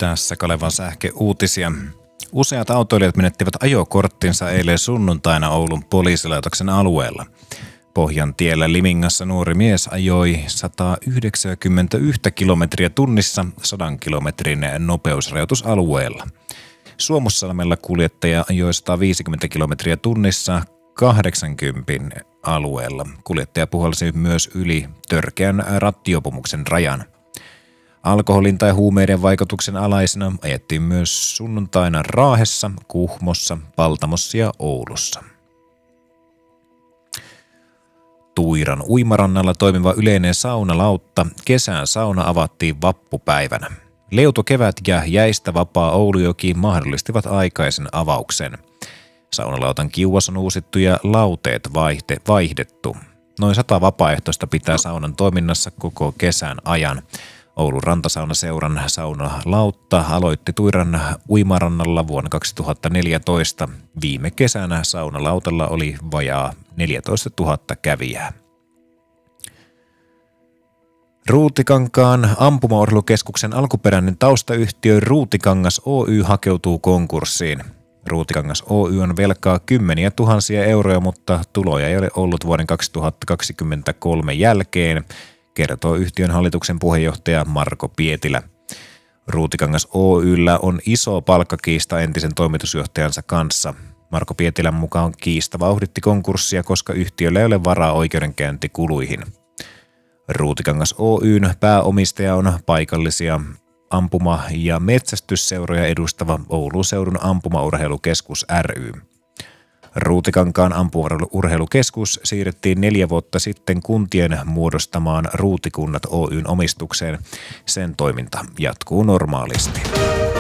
Tässä Kalevan sähköuutisia. Useat autoilijat menettivät ajokorttinsa eilen sunnuntaina Oulun poliisilaitoksen alueella. Pohjantiellä Limingassa nuori mies ajoi 191 kilometriä tunnissa 100 kilometrin nopeusrajoitusalueella. Suomussalmella kuljettaja ajoi 150 kilometriä tunnissa 80 alueella. Kuljettaja puhalsi myös yli törkeän rattijuopumuksen rajan. Alkoholin tai huumeiden vaikutuksen alaisena ajettiin myös sunnuntaina Raahessa, Kuhmossa, Paltamossa ja Oulussa. Tuiran uimarannalla toimiva yleinen saunalautta Kesän sauna avattiin vappupäivänä. Leutokevät ja jäistä vapaa Oulujoki mahdollistivat aikaisen avauksen. Saunalautan kiuas on uusittu ja lauteet vaihdettu. Noin 100 vapaaehtoista pitää saunan toiminnassa koko kesän ajan. Oulun rantasaunaseuran saunalautta aloitti Tuiran uimarannalla vuonna 2014. Viime kesänä saunalautalla oli vajaa 14 000 kävijää. Ruutikankaan ampumaurheilukeskuksen alkuperäinen taustayhtiö Ruutikangas Oy hakeutuu konkurssiin. Ruutikangas Oy on velkaa kymmeniä tuhansia euroja, mutta tuloja ei ole ollut vuoden 2023 jälkeen, kertoo yhtiön hallituksen puheenjohtaja Marko Pietilä. Ruutikangas Oyllä on iso palkkakiista entisen toimitusjohtajansa kanssa. Marko Pietilän mukaan kiista vauhditti konkurssia, koska yhtiöllä ei ole varaa oikeudenkäyntikuluihin. Ruutikangas Oyn pääomistaja on paikallisia ampuma- ja metsästysseuroja edustava Oulun seudun ampumaurheilukeskus ry. Ruutikankaan ampumaurheilukeskus siirrettiin 4 vuotta sitten kuntien muodostamaan Ruutikunnat Oyn omistukseen. Sen toiminta jatkuu normaalisti.